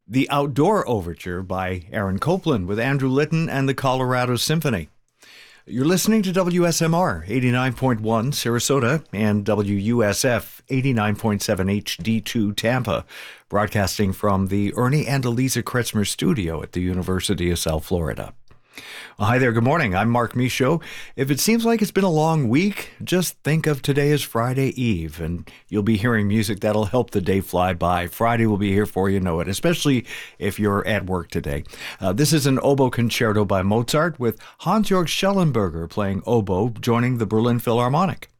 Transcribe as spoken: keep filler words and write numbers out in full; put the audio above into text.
The Outdoor Overture by Aaron Copland with Andrew Litton and the Colorado Symphony. You're listening to W S M R eighty-nine point one Sarasota and W U S F eighty-nine point seven H D two Tampa, broadcasting from the Ernie and Eliza Kretzmer studio at the University of South Florida. Well, hi there, good morning. I'm Mark Michaud. If it seems like it's been a long week, just think of today as Friday Eve, and you'll be hearing music that'll help the day fly by. Friday will be here before you know it, especially if you're at work today. Uh, this is an oboe concerto by Mozart with Hans-Jörg Schellenberger playing oboe, joining the Berlin Philharmonic.